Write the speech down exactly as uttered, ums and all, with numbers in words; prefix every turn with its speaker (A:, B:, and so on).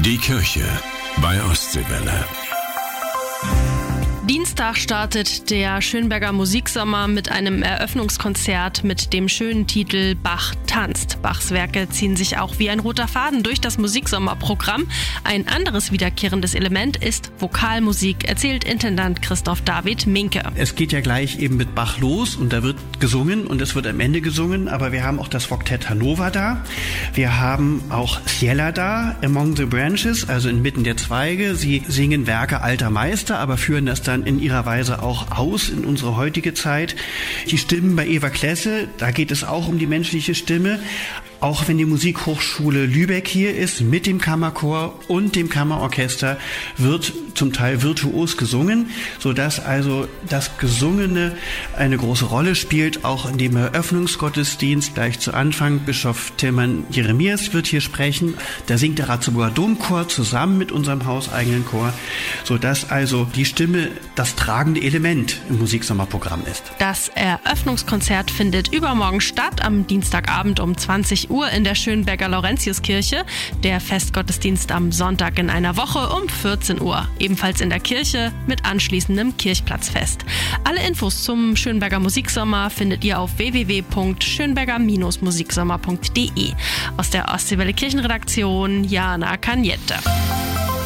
A: Die Kirche bei Ostseewelle.
B: Dienstag startet der Schönberger Musiksommer mit einem Eröffnungskonzert mit dem schönen Titel Bach tanzt. Bachs Werke ziehen sich auch wie ein roter Faden durch das Musiksommerprogramm. Ein anderes wiederkehrendes Element ist Vokalmusik, erzählt Intendant Christoph David Minke.
C: Es geht ja gleich eben mit Bach los und da wird gesungen und es wird am Ende gesungen, aber wir haben auch das Voktett Hannover da. Wir haben auch Ciela da, Among the Branches, also inmitten der Zweige. Sie singen Werke alter Meister, aber führen das dann in ihrer Weise auch aus in unsere heutige Zeit. Die Stimmen bei Eva Klesse, da geht es auch um die menschliche Stimme. Auch wenn die Musikhochschule Lübeck hier ist, mit dem Kammerchor und dem Kammerorchester wird zum Teil virtuos gesungen, sodass also das Gesungene eine große Rolle spielt. Auch in dem Eröffnungsgottesdienst gleich zu Anfang, Bischof Tilman Jeremias wird hier sprechen. Da singt der Ratzeburger Domchor zusammen mit unserem hauseigenen Chor, sodass also die Stimme das tragende Element im Musiksommerprogramm ist.
B: Das Eröffnungskonzert findet übermorgen statt, am Dienstagabend um zwanzig Uhr in der Schönberger Laurentiuskirche. Der Festgottesdienst am Sonntag in einer Woche um vierzehn Uhr. Ebenfalls in der Kirche mit anschließendem Kirchplatzfest. Alle Infos zum Schönberger Musiksommer findet ihr auf w w w punkt schönberger musiksommer punkt d e. Aus der Ostseewelle Kirchenredaktion Jana Cagnette.